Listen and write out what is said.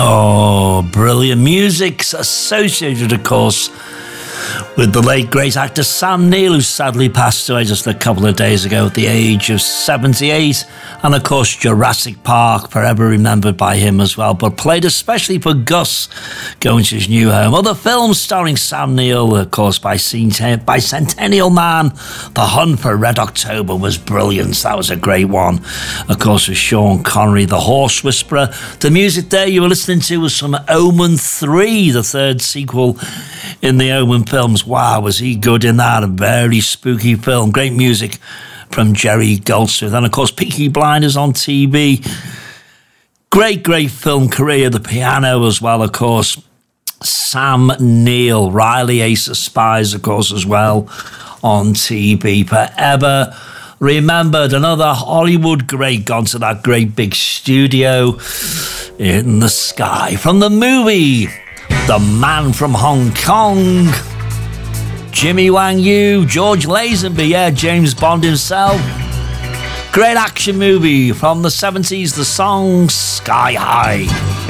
Oh, brilliant. Music's associated, of course, with the late great actor Sam Neill, who sadly passed away just a couple of days ago at the age of 78. And of course, Jurassic Park, forever remembered by him as well, but played especially for Gus going to his new home. Other films starring Sam Neill, of course, by Centennial Man. The Hunt for Red October was brilliant. That was a great one. Of course, with Sean Connery, The Horse Whisperer. The music there you were listening to was from Omen 3, the third sequel in the Omen films. Wow, was he good in that? A very spooky film. Great music from Jerry Goldsmith. And of course, Peaky Blinders on TV. Great film career. The Piano as well, of course. Sam Neill. Riley Ace of Spies, of course, as well on TV. Forever remembered. Another Hollywood great gone to that great big studio in the sky. From the movie The Man from Hong Kong, Jimmy Wang Yu, George Lazenby, James Bond himself. Great action movie from the 70s, the song Sky High.